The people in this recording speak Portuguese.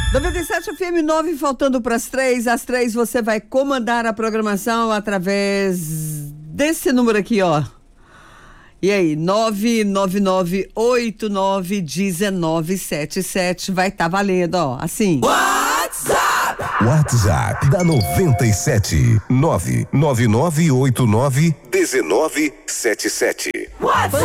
97 FM 9, faltando para as 3. Às 3 você vai comandar a programação através desse número aqui, ó. E aí, 999891977 vai estar valendo, ó, assim. WhatsApp da 97 999891977.